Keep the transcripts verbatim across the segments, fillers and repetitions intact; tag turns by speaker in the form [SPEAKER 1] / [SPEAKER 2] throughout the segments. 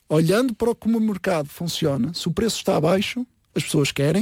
[SPEAKER 1] olhando para como o mercado funciona, se o preço está abaixo, as pessoas querem,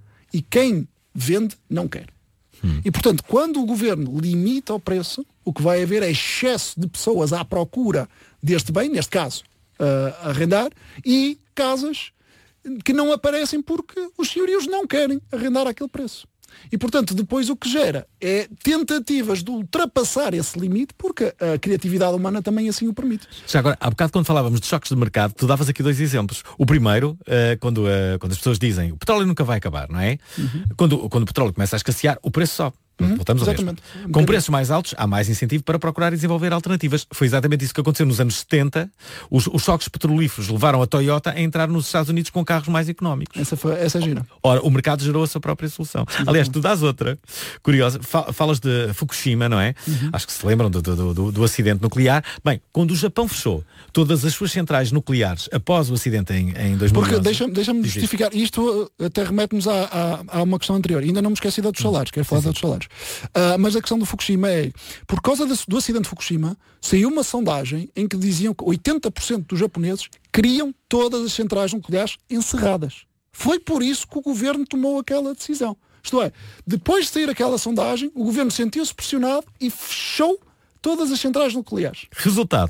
[SPEAKER 1] e quem vende não quer. Hum. E, portanto, quando o governo limita o preço, o que vai haver é excesso de pessoas à procura deste bem, neste caso, uh, arrendar, e casas que não aparecem porque os senhorios não querem arrendar aquele preço. E, portanto, depois o que gera é tentativas de ultrapassar esse limite, porque a criatividade humana também assim o permite.
[SPEAKER 2] Já agora, há bocado quando falávamos de choques de mercado, tu davas aqui dois exemplos. O primeiro, uh, quando, uh, quando as pessoas dizem o petróleo nunca vai acabar, não é? Uhum. Quando, quando o petróleo começa a escassear, o preço sobe. Uhum, Voltamos ao mesmo. Um Com preços mais altos, há mais incentivo para procurar e desenvolver alternativas. Foi exatamente isso que aconteceu nos anos setenta. Os, os choques petrolíferos levaram a Toyota a entrar nos Estados Unidos com carros mais económicos.
[SPEAKER 1] Essa foi essa gira.
[SPEAKER 2] Ora, o mercado gerou a sua própria solução. Exatamente. Aliás, tu dás outra, curiosa, falas de Fukushima, não é? Uhum. Acho que se lembram do, do, do, do acidente nuclear. Bem, quando o Japão fechou todas as suas centrais nucleares após o acidente em, em dois mil e onze...
[SPEAKER 1] Porque deixa-me deixa justificar, isto até remete-nos a, a, a uma questão anterior. Ainda não me esqueci da dos salários, quero falar da dos salários. Uh, mas a questão do Fukushima é, por causa do, do acidente de Fukushima, saiu uma sondagem em que diziam que oitenta por cento dos japoneses queriam todas as centrais nucleares encerradas. Foi por isso que o governo tomou aquela decisão. Isto é, depois de sair aquela sondagem, o governo sentiu-se pressionado e fechou todas as centrais nucleares.
[SPEAKER 2] Resultado.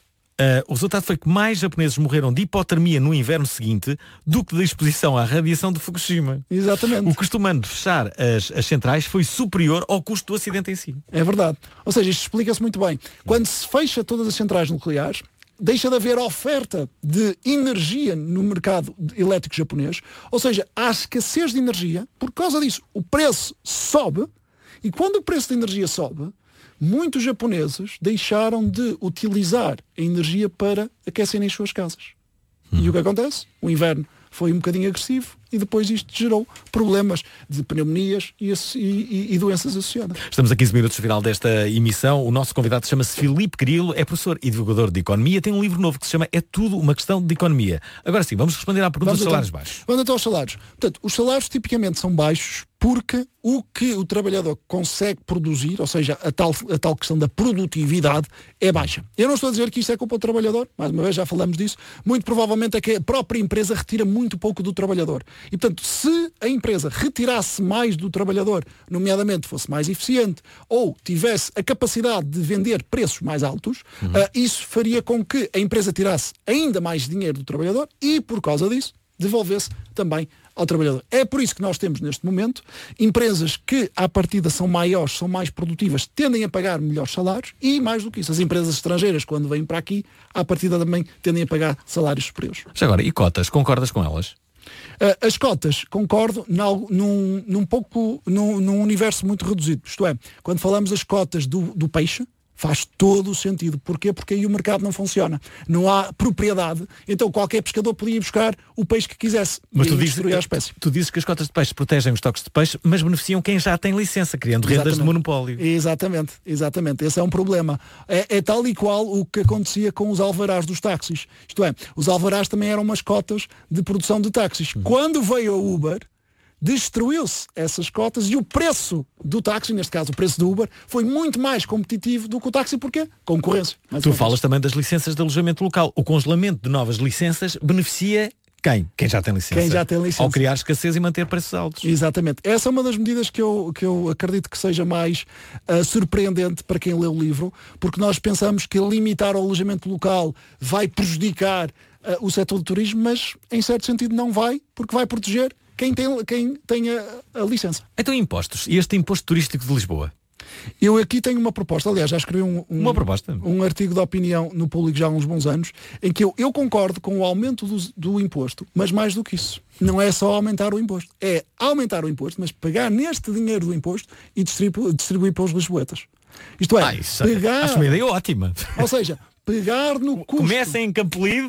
[SPEAKER 2] Uh, o resultado foi que mais japoneses morreram de hipotermia no inverno seguinte do que de exposição à radiação de Fukushima.
[SPEAKER 1] Exatamente.
[SPEAKER 2] O custo humano de fechar as, as centrais foi superior ao custo do acidente em si.
[SPEAKER 1] É verdade. Ou seja, isto explica-se muito bem. Quando se fecha todas as centrais nucleares, deixa de haver oferta de energia no mercado elétrico japonês. Ou seja, há escassez de energia. Por causa disso, o preço sobe. E quando o preço da energia sobe, muitos japoneses deixaram de utilizar a energia para aquecerem as suas casas. Hum. E o que acontece? O inverno foi um bocadinho agressivo e depois isto gerou problemas de pneumonias e, e, e doenças associadas.
[SPEAKER 2] Estamos a quinze minutos do final desta emissão. O nosso convidado chama-se Filipe Grilo, é professor e divulgador de economia. Tem um livro novo que se chama É Tudo uma Questão de Economia. Agora sim, vamos responder à pergunta vamos dos salários então, baixos.
[SPEAKER 1] Vamos então aos salários. Portanto, os salários tipicamente são baixos porque o que o trabalhador consegue produzir, ou seja, a tal, a tal questão da produtividade, é baixa. Eu não estou a dizer que isto é culpa do trabalhador, mais uma vez já falamos disso, muito provavelmente é que a própria empresa retira muito pouco do trabalhador. E, portanto, se a empresa retirasse mais do trabalhador, nomeadamente fosse mais eficiente, ou tivesse a capacidade de vender preços mais altos, uhum. uh, isso faria com que a empresa tirasse ainda mais dinheiro do trabalhador e, por causa disso, devolvesse também ao trabalhador. É por isso que nós temos neste momento empresas que à partida são maiores, são mais produtivas, tendem a pagar melhores salários e mais do que isso, as empresas estrangeiras quando vêm para aqui, à partida também tendem a pagar salários superiores.
[SPEAKER 2] Já agora, e cotas, concordas com elas?
[SPEAKER 1] Uh, as cotas, concordo, num, num, num pouco, num, num universo muito reduzido. Isto é, quando falamos das cotas do, do peixe, faz todo o sentido. Porquê? Porque aí o mercado não funciona. Não há propriedade. Então qualquer pescador podia ir buscar o peixe que quisesse.
[SPEAKER 2] Mas tu dizes,
[SPEAKER 1] destruir a espécie.
[SPEAKER 2] Tu dizes que as cotas de peixe protegem os estoques de peixe, mas beneficiam quem já tem licença, criando rendas exatamente. De monopólio.
[SPEAKER 1] Exatamente, exatamente. Esse é um problema. É, é tal e qual o que acontecia com os alvarás dos táxis. Isto é, os alvarás também eram umas cotas de produção de táxis. Uhum. Quando veio a Uber, destruiu-se essas cotas e o preço do táxi, neste caso o preço do Uber, foi muito mais competitivo do que o táxi. Porquê? Concorrência.
[SPEAKER 2] Tu falas também das licenças de alojamento local. O congelamento de novas licenças beneficia quem? Quem já tem licença.
[SPEAKER 1] Quem já tem licença.
[SPEAKER 2] Ao criar escassez e manter preços altos.
[SPEAKER 1] Exatamente. Essa é uma das medidas que eu, que eu acredito que seja mais uh, surpreendente para quem lê o livro, porque nós pensamos que limitar o alojamento local vai prejudicar uh, o setor do turismo, mas em certo sentido não vai, porque vai proteger quem tem, quem tem a, a licença.
[SPEAKER 2] Então impostos. E este imposto turístico de Lisboa?
[SPEAKER 1] Eu aqui tenho uma proposta, aliás, já escrevi um, um,
[SPEAKER 2] uma proposta.
[SPEAKER 1] um artigo de opinião no Público já há uns bons anos, em que eu, eu concordo com o aumento do, do imposto, mas mais do que isso. Não é só aumentar o imposto, é aumentar o imposto, mas pegar neste dinheiro do imposto e distribuir, distribuir para os lisboetas. Isto é,
[SPEAKER 2] ah, isso
[SPEAKER 1] pegar...
[SPEAKER 2] Acho uma ideia ótima.
[SPEAKER 1] Ou seja, pegar no custo...
[SPEAKER 2] Comecem em Campolide.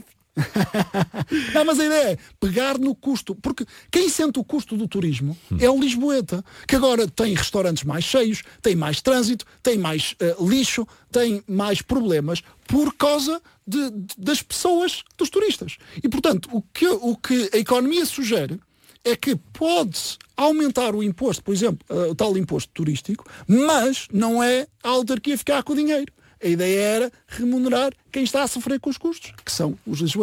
[SPEAKER 1] Não, mas a ideia é pegar no custo, porque quem sente o custo do turismo hum. é o lisboeta, que agora tem restaurantes mais cheios, tem mais trânsito, tem mais uh, lixo, tem mais problemas por causa de, de, das pessoas, dos turistas. E portanto, o que, o que a economia sugere é que pode-se aumentar o imposto, por exemplo, uh, o tal imposto turístico, mas não é a autarquia ficar com o dinheiro. A ideia era remunerar quem está a sofrer com os custos, que são os lisboetas.